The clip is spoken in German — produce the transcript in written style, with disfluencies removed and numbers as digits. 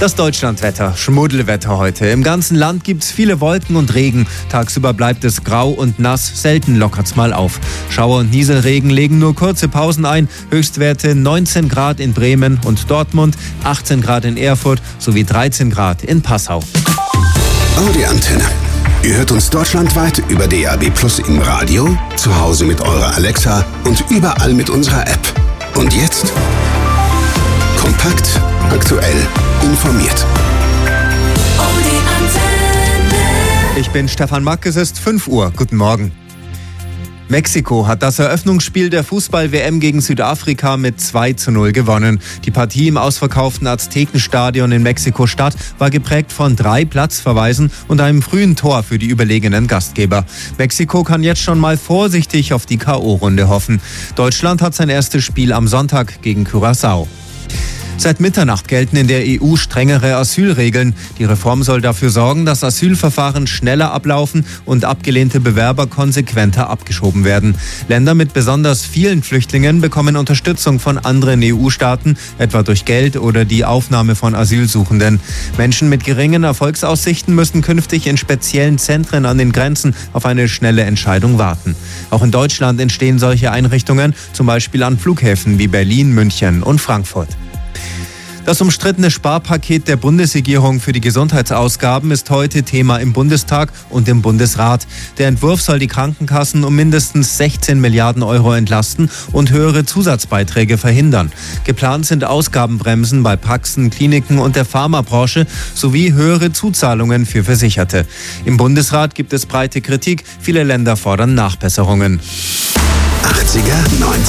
Das Deutschlandwetter, Schmuddelwetter heute. Im ganzen Land gibt's viele Wolken und Regen. Tagsüber bleibt es grau und nass, selten lockert's mal auf. Schauer und Nieselregen legen nur kurze Pausen ein. Höchstwerte 19 Grad in Bremen und Dortmund, 18 Grad in Erfurt sowie 13 Grad in Passau. Audi Antenne. Ihr hört uns deutschlandweit über DAB+ im Radio, zu Hause mit eurer Alexa und überall mit unserer App. Und jetzt? Kompakt, aktuell, informiert. Ich bin Stefan Mack, es ist 5 Uhr. Guten Morgen. Mexiko hat das Eröffnungsspiel der Fußball-WM gegen Südafrika mit 2:0 gewonnen. Die Partie im ausverkauften Aztekenstadion in Mexiko-Stadt war geprägt von 3 Platzverweisen und einem frühen Tor für die überlegenen Gastgeber. Mexiko kann jetzt schon mal vorsichtig auf die K.O.-Runde hoffen. Deutschland hat sein erstes Spiel am Sonntag gegen Curaçao. Seit Mitternacht gelten in der EU strengere Asylregeln. Die Reform soll dafür sorgen, dass Asylverfahren schneller ablaufen und abgelehnte Bewerber konsequenter abgeschoben werden. Länder mit besonders vielen Flüchtlingen bekommen Unterstützung von anderen EU-Staaten, etwa durch Geld oder die Aufnahme von Asylsuchenden. Menschen mit geringen Erfolgsaussichten müssen künftig in speziellen Zentren an den Grenzen auf eine schnelle Entscheidung warten. Auch in Deutschland entstehen solche Einrichtungen, zum Beispiel an Flughäfen wie Berlin, München und Frankfurt. Das umstrittene Sparpaket der Bundesregierung für die Gesundheitsausgaben ist heute Thema im Bundestag und im Bundesrat. Der Entwurf soll die Krankenkassen um mindestens 16 Milliarden Euro entlasten und höhere Zusatzbeiträge verhindern. Geplant sind Ausgabenbremsen bei Praxen, Kliniken und der Pharmabranche sowie höhere Zuzahlungen für Versicherte. Im Bundesrat gibt es breite Kritik. Viele Länder fordern Nachbesserungen. 80er, 90er.